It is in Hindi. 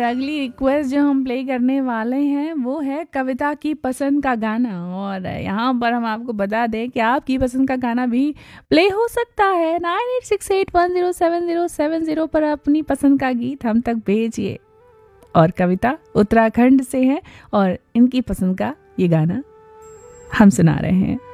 अगली रिक्वेस्ट जो हम प्ले करने वाले हैं वो है कविता की पसंद का गाना। और यहाँ पर हम आपको बता दें कि आपकी पसंद का गाना भी प्ले हो सकता है। 9868107070 पर अपनी पसंद का गीत हम तक भेजिए। और कविता उत्तराखंड से है और इनकी पसंद का ये गाना हम सुना रहे हैं।